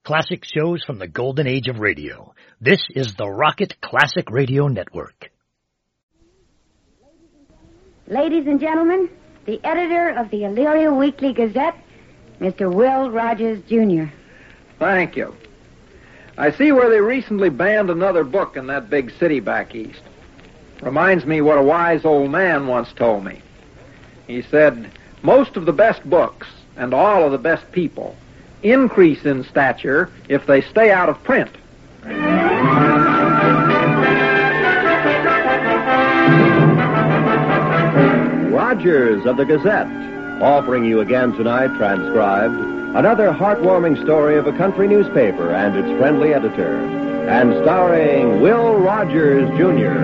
Classic shows from the golden age of radio. This is the Rocket Classic Radio Network. Ladies and gentlemen, the editor of the Elyria Weekly Gazette, Mr. Will Rogers, Jr. Thank you. I see where they recently banned another book in that big city back east. Reminds me what a wise old man once told me. He said, most of the best books and all of the best people increase in stature if they stay out of print. Rogers of the Gazette, offering you again tonight, transcribed, another heartwarming story of a country newspaper and its friendly editor, and starring Will Rogers, Jr.